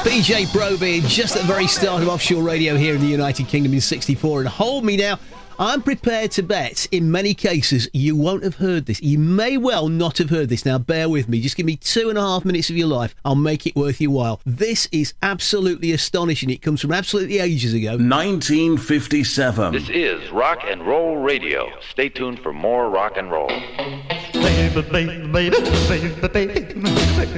BJ Broby, just at the very start of Offshore Radio here in the United Kingdom in 64. And hold me now, I'm prepared to bet, in many cases, you won't have heard this. You may well not have heard this. Now, bear with me. Just give me 2.5 minutes of your life. I'll make it worth your while. This is absolutely astonishing. It comes from absolutely ages ago. 1957. This is Rock and Roll Radio. Stay tuned for more rock and roll. Baby, baby, baby, baby, baby.